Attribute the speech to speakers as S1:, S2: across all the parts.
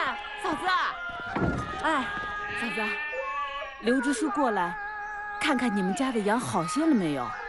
S1: 嫂子啊！哎，嫂子，刘支书过来，看看你们家的羊好些了没有？啊，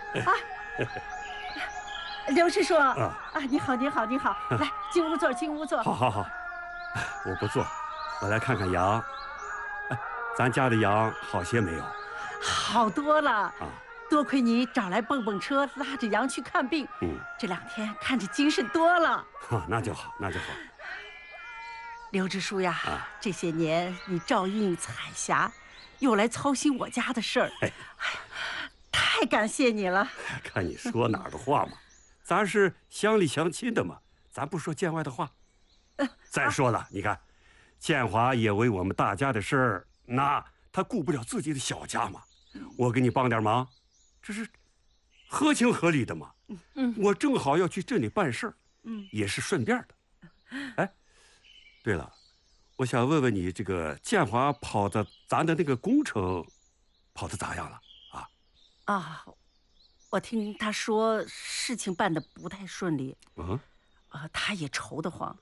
S2: 刘支书啊，你好，你好，你好，来进屋坐，进屋坐。
S3: 好，好，好，我不坐，我来看看羊。咱家的羊好些没有？
S2: 好多了
S3: 啊！
S2: 多亏你找来蹦蹦车，拉着羊去看病。这2天看着精神多了。
S3: 那就好，那就好。
S2: 刘支书呀，这些年你照应彩霞，又来操心我家的事儿，太感谢你了。
S3: 看你说哪儿的话嘛，咱是乡里乡亲的嘛，咱不说见外的话。再说了，你看，建华也为我们大家的事儿，那他顾不了自己的小家嘛，我给你帮点忙，这是合情合理的嘛。我正好要去镇里办事儿，也是顺便的。哎，对了，我想问问你，这个建华跑的咱的那个工程，跑的咋样了啊？
S2: 我听他说事情办得不太顺利，他也愁得慌。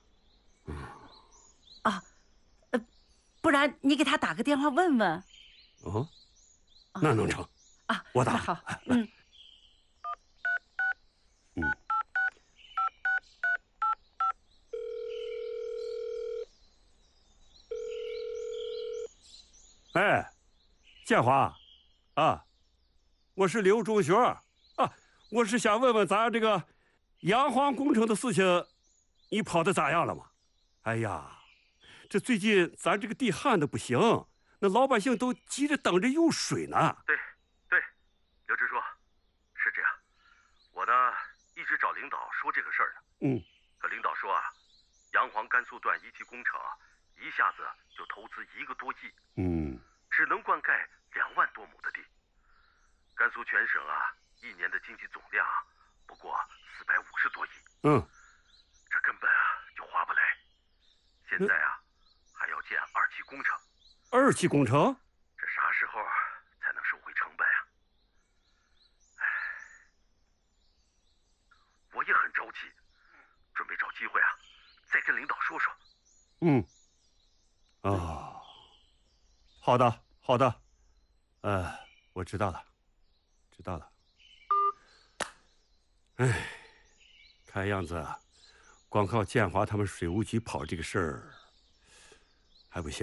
S2: 不然你给他打个电话问问。
S3: 那能成啊？我打。
S2: 好，
S3: 哎，建华，我是刘中学我是想问问咱这个洋黄工程的事情，你跑的咋样了嘛？哎呀，这最近咱这个地旱的不行，那老百姓都急着等着用水呢。
S4: 对，刘支书，是这样，我呢一直找领导说这个事儿呢。可领导说洋黄甘肃段1期工程一下子就投资1个多亿，只能灌溉2万多亩的地。甘肃全省一年的经济总量不过450多亿，这根本就划不来。现在还要建2期工程。
S3: 2期工程？
S4: 这啥时候才能收回成本啊？我也很着急，准备找机会再跟领导说说。
S3: 好的，我知道了。看样子光靠建华他们水务局跑这个事儿还不行。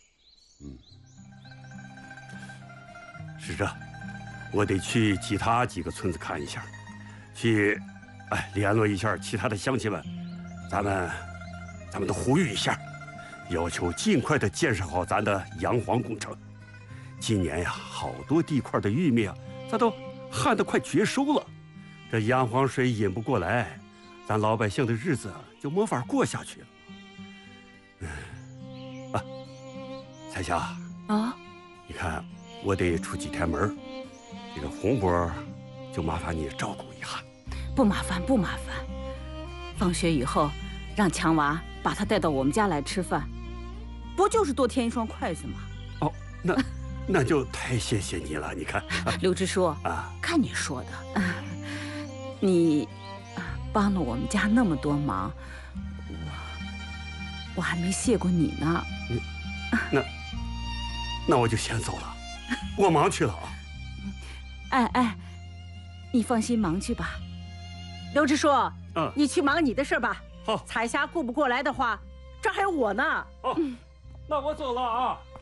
S3: 是这，我得去其他几个村子看一下，去联络一下其他的乡亲们，咱们都呼吁一下，要求尽快的建设好咱的洋黄工程。今年呀，好多地块的玉米咱都旱得快绝收了，这洋黄水引不过来，咱老百姓的日子就没法过下去了。彩霞你看我得出几天门，这个红波就麻烦你照顾一下。
S1: 不麻烦，放学以后让强娃把他带到我们家来吃饭，不就是多添一双筷子吗？
S3: 那就太谢谢你了。你看，
S1: 刘支书看你说的，你帮了我们家那么多忙，我还没谢过你呢。
S3: 那我就先走了，我忙去了
S1: 你放心忙去吧。
S2: 刘支书，你去忙你的事吧。
S3: 好，
S2: 彩霞顾不过来的话，这还有我呢。
S3: 那我走了